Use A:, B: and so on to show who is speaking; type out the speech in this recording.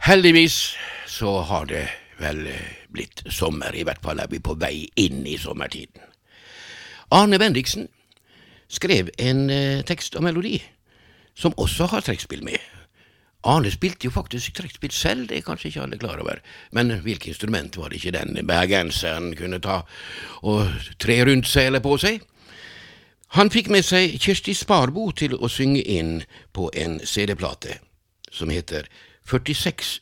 A: Heldigvis så har det vel blitt sommer, i hvert fall er vi på vei inn i sommertiden. Arne Bendiksen skrev en tekst og melodi, som også har trekkspill med. Arne spilte jo faktisk trekkspill selv, det er kanskje ikke alle klar over, men hvilket instrument var det ikke den bergenseren kunne ta og tre rundt seg eller på seg? Han fikk med seg Kjersti Sparbo til å synge inn på en CD-plate, som heter 46